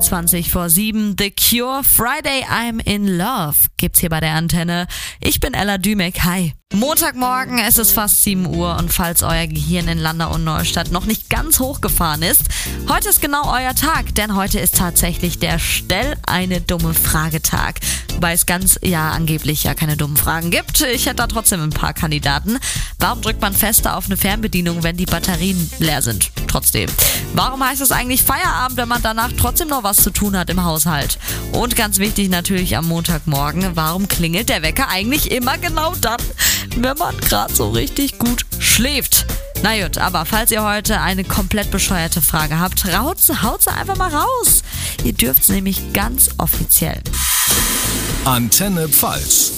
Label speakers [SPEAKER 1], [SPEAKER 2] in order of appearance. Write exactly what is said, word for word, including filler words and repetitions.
[SPEAKER 1] zwanzig vor sieben. The Cure, Friday I'm in Love gibt's hier bei der Antenne. Ich bin Ella Dümek, hi. Montagmorgen, es ist fast sieben Uhr und falls euer Gehirn in Landau und Neustadt noch nicht ganz hochgefahren ist, heute ist genau euer Tag, denn heute ist tatsächlich der Stell eine dumme Frage-Tag. Wobei es ganz, ja, angeblich ja keine dummen Fragen gibt. Ich hätte da trotzdem ein paar Kandidaten. Warum drückt man fester auf eine Fernbedienung, wenn die Batterien leer sind? Trotzdem. Warum heißt es eigentlich Feierabend, wenn man danach trotzdem noch was zu tun hat im Haushalt? Und ganz wichtig natürlich am Montagmorgen, warum klingelt der Wecker eigentlich immer genau dann, wenn man gerade so richtig gut schläft? Na gut, aber falls ihr heute eine komplett bescheuerte Frage habt, haut sie einfach mal raus. Ihr dürft's nämlich ganz offiziell.
[SPEAKER 2] Antenne Pfalz.